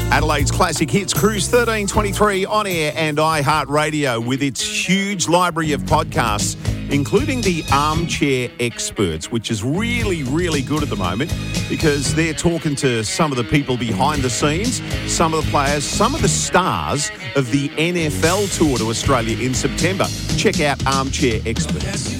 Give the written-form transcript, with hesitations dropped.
Adelaide's Classic Hits Cruise 1323 on air and iHeartRadio with its huge library of podcasts, including the Armchair Experts, which is really, really good at the moment because they're talking to some of the people behind the scenes, some of the players, some of the stars of the NFL tour to Australia in September. Check out Armchair Experts.